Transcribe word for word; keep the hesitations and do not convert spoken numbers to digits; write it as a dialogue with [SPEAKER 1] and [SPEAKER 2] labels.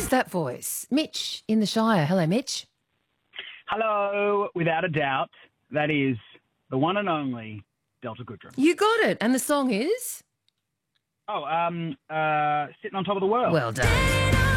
[SPEAKER 1] that voice? Mitch in the Shire. Hello, Mitch.
[SPEAKER 2] Hello, without a doubt, that is the one and only Delta Goodrum.
[SPEAKER 1] You got it. And the song is?
[SPEAKER 2] Oh, um, uh, Sitting on Top of the World.
[SPEAKER 1] Well done.